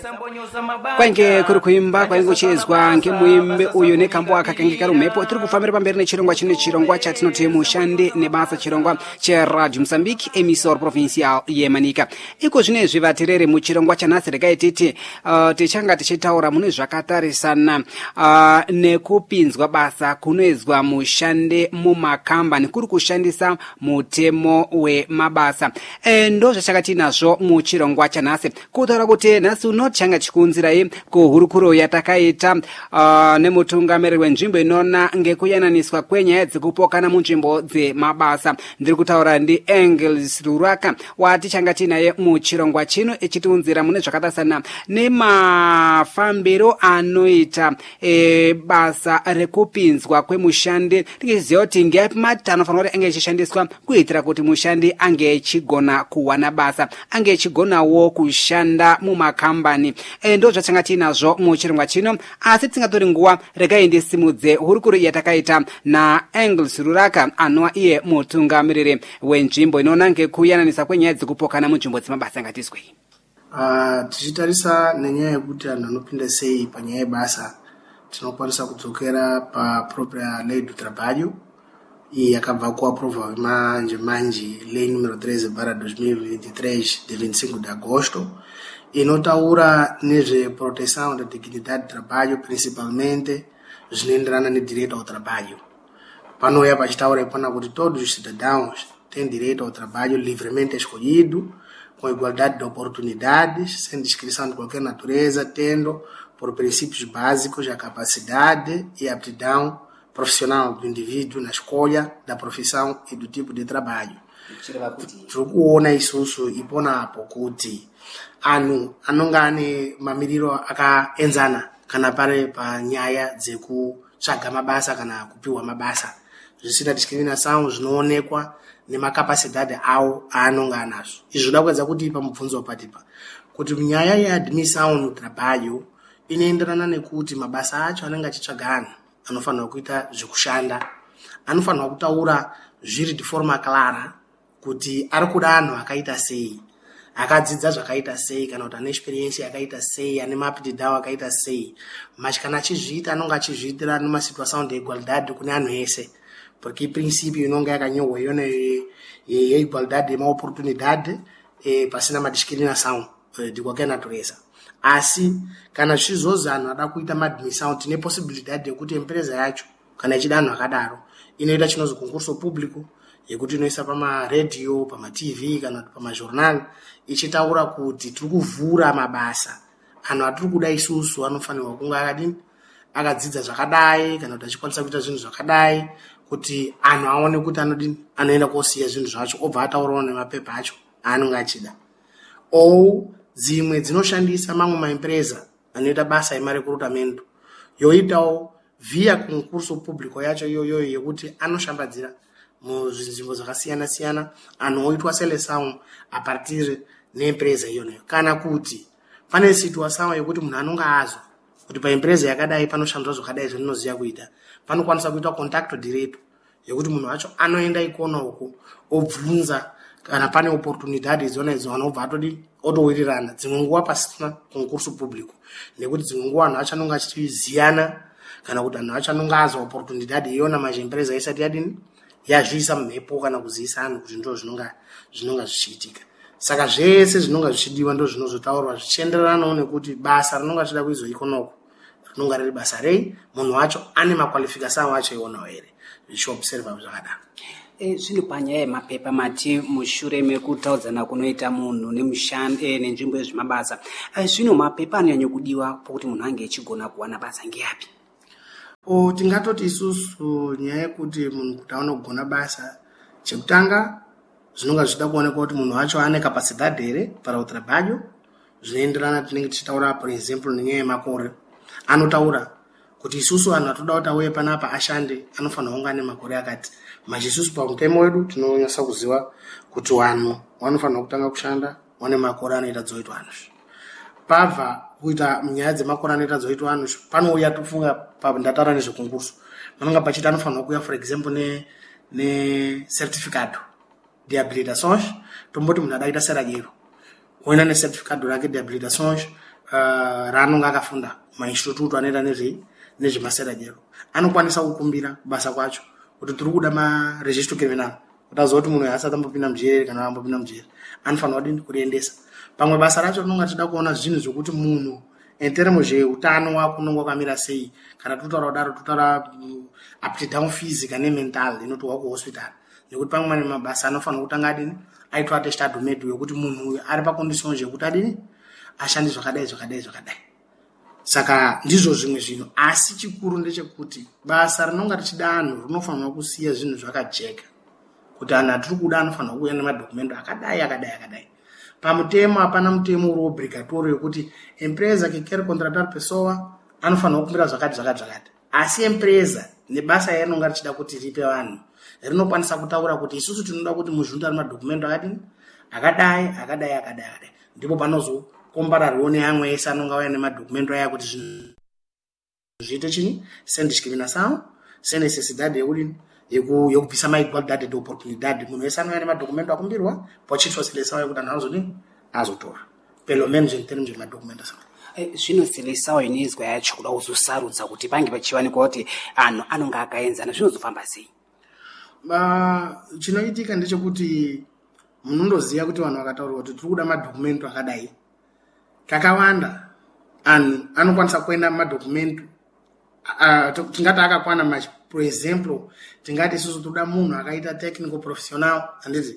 Kwange kuri kuimba kwaingochezwa ngemuimbe uyu nekambo akakengeka rumepo tiri kufambira pamberi nechirongwa chino chirongwa chatinoti mushande nebasa chirongwa cheradio Mozambique emisor provincial yemanika iko zvinezvi vaterere muchirongwa chanhasi regai titi tichanga tichitaura mune zvakatarisana nekupinzwa basa kunoizwa mushande mumakambani kuri kushandisa mutemo wemabasa ndo zvachakati nazvo muchirongwa chanhasi kutaura kuti nhasi changa chikunzirai kuhurukuro yatakaita nemutungamiriri wenzvimbo inona ngekuyananiswa kwenyaya dzekupokana munzvimbo dzemabasa. Ndiri kutaura ndi Engels Ruraka watichanga tinaye muchirongwa chino echitiunzira mune zvakatasana nemafambiro anoita basa rekupinzwa kwemushandi tichiziva kuti ngeapi mati anofanira kuti ange echishandiswa kuitira kuti mushandi ange echigona kuwana basa, ange echigonawo kushanda mumakambani. Ndo zvachanga tinazvo muchirongwa chino, asi tingatori nguva regai ndisimudze hurukuro yatakaita na Engels Ruraka anova iye mutungamiriri wenzvimbo inoona ngekuyananisa kwenyaya dzekupokana munzvimbo dzemabasa. Ngatizwe tichitarisa nenyaya yekuti anhu anopinda sei panyaya yebasa tinokwanisa kudzokera papropria lei do trabalho iyi yakabva kuaprovha manje lei numero 13/2023 de 25 de agosto inotaura nezveproteção da dignidade do trabalho, principalmente zvinoenderana nedireito ao trabalho. Panouya pachitaura ipana kuti todos os cidadãos têm direito ao trabalho livremente escolhido, com igualdade de oportunidades, sem descrição de qualquer natureza, tendo por princípios básicos a capacidade e a aptidão profissional do indivíduo na escolha da profissão e do tipo de trabalho. Tikuona isusu ipona apo kuti anhu anonga ane mamiriro akaenzana kana pari panyaya dzekutsvaga mabasa kana kupiwa mabasa zvisina discriminação zvinoonekwa nemakapasidade awo aanonga anazvo. Izvi zvoda kuedza kuti pamubvunzo wapatipa kuti nyaya yeadmissão no trabalho inoenderana nekuti mabasa acho anenge achitsvaga anhu anofanirwa kuita zvekushanda, anofanirwa kutaura zviri de forma clara kuti ari kuda anhu akaita sei, akadzidza zvakaita sei, kana kuti ane experience yakaita sei, ane maaptidão akaita sei. Mas kana achizviita anonga achizviitira numa situação de igualdade kune anhu ese, porque princípio inonga yakanyorwa iyona yeigualdade yema oportunidade pasina madiscriminação de qualquer natureza. Asi kana zvichizozi anhu ada kuita maadmissão tine possibilidade yekuti empresa yacho kana ichida anhu akadaro inoita chinozi concurso público yekuti inoisa pamaradio, pamatv kana pamajornal ichitaura kuti tiri kuvhura mabasa. Anhu atiri kuda isusu anofanirwa kunge akadini akadzidza zvakadai kana kuti achikwanisa kuita zvinhu zvakadai kuti anhu aone kuti anodini anoenda kosiya zvinhu zvacho obva ataurawo nemapepa acho aanonga achida. Ou dzimwe dzinoshandisa mamwe maempresa anoita basa emarecrutamento yoitawo via concurso público yacho iyoyo yekuti anoshambadzira muzvinzvimbo zvakasiyana-siyana anhu oitwa seleção a partir neempresa iyonayo. Kana kuti pane situação yekuti munhu anonga azwa kuti paempresa yakadai panoshandwa zvakadai zvinoziva kuita, panokwanisa kuita contact direto yekuti munhu wacho anoenda ikona uko obvunza kana pane oportunidade dzona idzo anobva atodi otowirirana. Dzimwe nguva pasina concurso público nekuti dzimwe nguva anhu acho anonga achiziyana kana kuti anhu acho anonga azwa oportunidade iyona mazvempresa isati yadini yazviisa mumhepo kana kuziisa anhu kuti ndo zvinonga zvichiitika. Saka zvese zvinonga zvichidiwa ndo zvinozotaurwa zvichienderanawo nekuti basa rinonga richida kuizwa ikonoko rinonga riri basa rei, munhu wacho ane maqualificação acho ionawo here zvichiobserva zvakadaro. Zvino panyaya yemapepa mati mushure mekutaudzana kunoita munhu nemushande nenzvimbo yezvemabasa, zvino mapepa anonyanya kudiwa pokuti munhu ange echigona kuwana basa ngeapi? Tingatoti isusu nyaya yekuti munhu kuti aone kugona basa, chekutanga zvinonga zvichida kuonekwa kuti munhu wacho ane capacidade here para o trabalho. Zvinoenderana tinenge tichitaura por exemplo nenyaya yemakore. Anotaura kuti isusu anhu atoda kuti auye panapa ashande anofanira kunge ane makore akati. Mas isusu pamutemo wedu tinonyasa kuziva kuti vanhu vanofanira kutanga kushanda vane makore anoita dzoitwa anhu. Pabva kuita nyaya dzemakore anoita dzoitwa anhu panouya tofunga pandataura nezvekonkurso panonga pachiti anofanira kuuya for example necertificado de habilitações tomboti munhu adaita seragero oina necertificado rake de habilitações raanonga akafunda mainstitutu anoita nezvemaserajero anokwanisa kukumbira basa kwacho kuti tiri kuda maregistro criminal kuti aziva kuti munhu asati ambopinda mujeri kana ambopinda mujeri anofanira kudini kuriendesa. Pamwe basa racho rinonga tida kuona zvinhu zvokuti munhu enteremo zveutano wako unonga wakamira sei, kana totaura kudaro totaura up to down physical nemental inoti wako hospital, nekuti pamwe mane mabasa anofanira kutanga adini aitwa atestado medu yokuti munhu uyu ari pacondition zvekuti adini ashandi zvakadai zvakadai zvakadai. Saka ndizvo zvimwe zvinhu, asi chikuru ndechekuti basa rinonga richida anhu rinofanira kusiya zvinhu zvakajeka, kuti anhu atiri kuda anofanira kuuya nemadokumento akadai akadai akadai. Pamutemo hapana mutemo uri obligatory yokuti empresa que quer contratar pessoa anofanira kukumbira zvakati zvakati zvakati, asi empresa nebasa yainonga richida kuti ripe vanhu rinokwanisa kutaura kuti isusu tinoda kuti muzvunda remadokumento akadini akadai akadai akadai akadai, ndipo panozokombararwawo neamwe ese anonga auya nemadokumento aya kuti zvinhu zviite chini, sem discriminação, sem necessidade yekudini yekupisa maigualdade de oportunidade. Munhu wese anouya nemadokumento akumbirwa pochiitwa seleção yekuti anhu azodini azotora, pelo menos in terms zvemadocumentação. Zvino seleção inoizwa yacho kuda kuzosarudza kuti pange pachiwanikwa kuti anhu anonga akaenzana zvinozofamba sei? Chinoitika ndechekuti munondoziva kuti vanhu vakataurwa kuti tiri kuda madokumento akadai, kakawanda anhu anokwanisa kuenda madokumento tingati akakwana. For example, tingati isusu toda munhu akaita technical professional handiti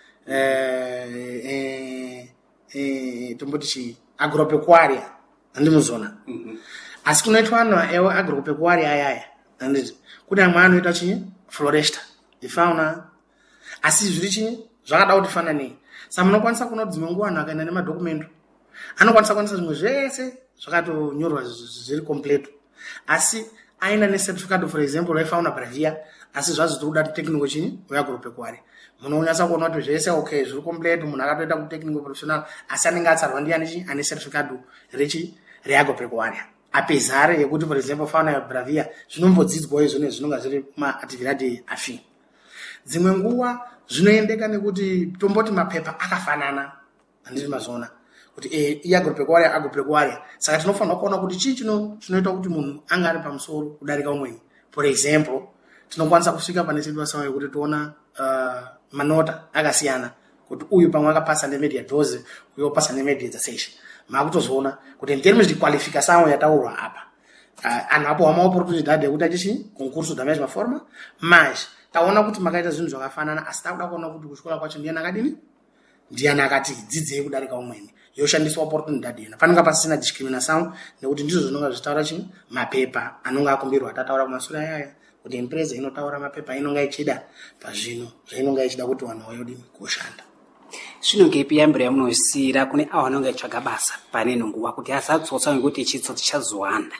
tomboti chi agropecuaria handimuzona. Asi kunoitwa anhu agropecuaria ayaya handiti kuti amwe anoita chinyi floresta ifauna, asi zviri chinyi zvakada kuti fananei. Saka munokwanisa kuona dzimwe nguva anhu akaenda nemadokumento anokwanisa kuwanisa zvimwe zvese zvakatonyorwa zviri completo, asi aina necertificate for example waifauna bravia, asi zvazi tiri kuda technical chinyi weagropecuaria. Munhu unonyasa kuona kuti zvese okay zviri complete, munhu akatoita ku technical professional asi anenge atsarwa ndiani chi ane certificate reagropecuaria apezare yekuti for example fauna bravia zvinombodzidzwa izvo zvinonga zviri maativirati afi. Dzimwe nguva zvinoendeka nekuti tomboti mapepa akafanana handiti mazona kuti agropecuaria, saka tinofanira kuona kuti chii chinoita kuti munhu anga ari pamusoro kudarika umweni. For example, tinokwanisa kusvika pane situation yekuti toona manota akasiyana kuti uyu pamwe akapasa nemedia 12 uyu opasa nemedia 16, makutozoona kuti in terms de qualificação yataurwa apa anhu apo hama oportunidade yekuti achichi concurso da mesma forma, mas taona kuti makaita zvinhu zvakafanana, asi takuda kuona kuti kuchikora kwacho ndiani akadini ndiani akati dzidzei kudarika umweni, yoshandiswa oportunidade ina. Panonga pasina discriminação nekuti ndizvo zvinonga zvitaura chi mapepa anonga akumbirwa atataura kumasura ayaya kuti empresa inotaura mapepa inonga ichida pazvino zvainonga ichida kuti vanhu vayodini kushanda. Zvino ngepi yambiro yamunosiyira kune avo vanonga itsvaga basa pane nguva kuti asatsotsa ngekuti chitsotsi chazowanda?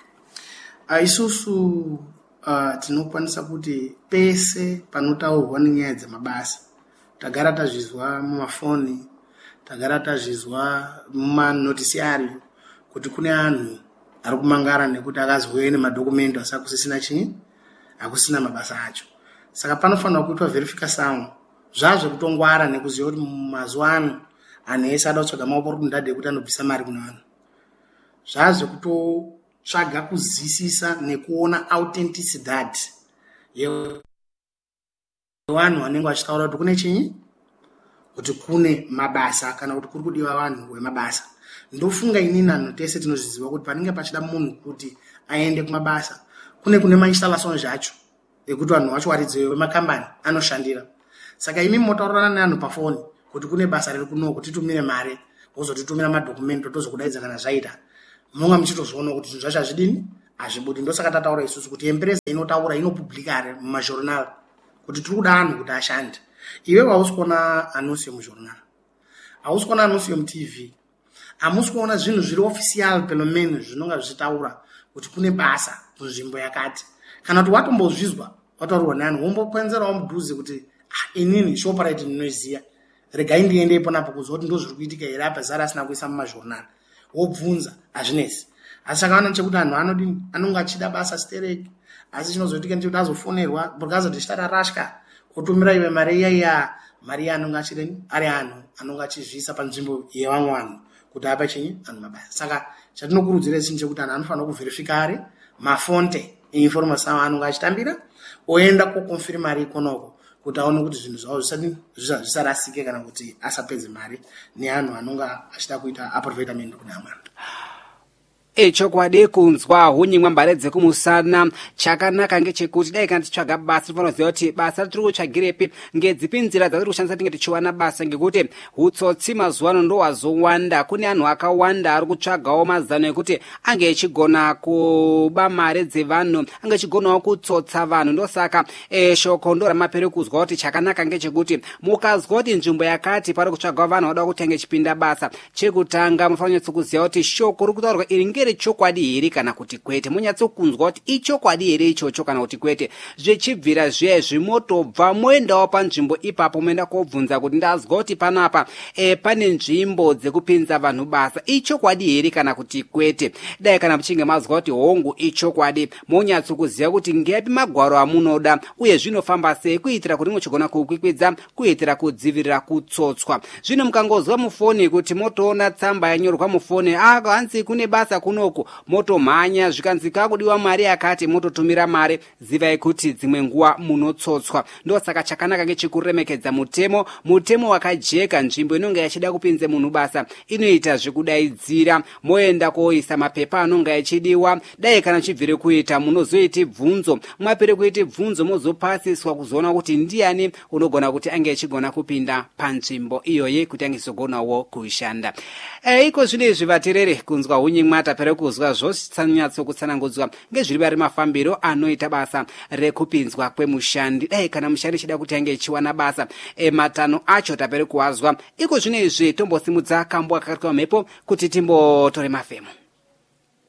Isusu tinokwanisa kuti pese panotaurwa nenyaya dzemabasa tagara tazvizwa mumafoni, tagara tazvizwa mumanotisiari kuti kune anhu ari kumangara nekuti akazouya nemadokumento asi akusisina chinyi, akusina mabasa acho. Saka panofanira kuitwa verification zvazvo kutongwara nekuziva kuti mazuva ano anhu ese ada kutsvaga maoportunidade ekuti anobvisa mari kuna vanhu, zvazvo kutotsvaga kuzisisa nekuona authenticity yevanhu vanenge vachitaura kuti kune chinyi, kuti kune mabasa kana kuti kuri kudiwa vanhu vemabasa. Ndofunga inini anhu tese tinozviziva kuti panenge pachida munhu kuti aende kumabasa kune mainstallation zvacho ekuti vanhu vacho waridze vemakambani anoshandira. Saka imi motaurana nevanhu pafoni kuti kune basa riri kuno kuti titumire mari wozotitumira madokumento tozokudaidza kana zvaita, munonga muchitozoona kuti zvinhu zvacho hazvidini hazvibudi. Ndosaka tataura isusu kuti empresa inotaura inopublikare mumajournal kuti tiri kuda anhu kuti ashande. Iwe hausi kuona anunsi mujournal, hausi kuona anunsi mutv, hamusi kuona zvinhu zviri official pelo menos zvinonga zvichitaura kuti kune basa kunzvimbo yakati. Kana kuti watombozvizwa wataurwa neanhu wombokwenzerawo mudhuze kuti inini shoprite ndinoiziya, regai ndiende iponapo kuzwa kuti ndozviri kuitika here apa zara asina kuisa mumajournal, wobvunza hazvinesi. Asi chakaona chekuti anhu anodini anonga achida basa stereki, asi chinozoitika ndechekuti azofonerwa burgazo desitararashka otumira iwe mari iyaiya, mari anonga achireni ari anhu anonga achizvisa panzvimbo yevamwe vanhu kuti apa chinyi anhu mabasa. Saka chatinokurudzira isu chekuti anhu anofanira kuvherifikare mafonte einformation anonga achitambira oenda kokonfirmari ikonoko kuti aone kuti zvinhu zvavo zvisarasike kana kuti asapedze mari neanhu anonga achida kuita aproveitamento kuna amwe. Chokwadi kunzwa hunyimwa mbare dzekumusana chakanaka ngechekuti dai kana tichitsvaga basa tinofanira kuziva kuti basa tiri kutsvagirepi ngedzipi nzira dzatiri kushandisa tinge tichiwana basa ngekuti hutsotsi mazuva ano ndo hwazowanda. Kune anhu akawanda ari kutsvagawo mazano ekuti ange echigona kuba mare dzevanhu, ange echigonawo kutsotsa vanhu. Ndosaka shoko ndo ramapere kuzwa kuti chakanaka ngechekuti mukazwa kuti nzvimbo yakati pari kutsvagawo vanhu vada kuti ange echipinda basa, chekutanga munofanira kuziva kuti shoko riri kutaurwa iri chokwadi here kana kuti kwete. Munyatsokunzwa kuti ichokwadi here ichocho kana kuti kwete. Zvichibvira zviya motobva moendawo panzvimbo ipapo moenda kobvunza kuti ndazwa kuti panapa pane nzvimbo dzekupinza vanhu basa, ichokwadi here kana kuti kwete. Dai kana muchinge mazwa kuti hongu ichokwadi, monyatsokuziva kuti ngepi magwaro amunoda uye zvinofamba sei kuitira kuti muchigona kukwikwidza kuitira kudzivirira kutsotswa. Zvino mukangozwa mufoni kuti motoona tsamba yanyorwa mufoni hanzi kune basa kunoko, motomhanya zvikanzi kakudiwa mari yakati mototumira mari, zivai kuti dzimwe nguva munotsotswa. Ndosaka chakanaka ngechekuremekedza mutemo wakajeka. Nzvimbo inonga yachida kupinze munhu basa inoita zvekudaidzira, moenda koisa mapepa anonga yachidiwa. Dai kana chibvire kuita munozoiti bvunzo, mwapere kuiti bvunzo mozopasiswa kuzoona kuti ndiani unogona kuti ange echigona kupinda panzvimbo iyoyi kuti ange chizogonawo kuishanda. Iko zvino izvi vaterere kunzwa hunyimwa tapere kuzwa zvosanyatso-kutsanangudzwa ngezviri vari mafambiro anoita basa rekupinzwa kwemushandi. Dai kana mushandi chida kuti ange echiwana basa, matano acho tapere kuwazwa. Iko zvino izvi tombosimudza kambo akakatwa mhepo kuti timbotore mafemo.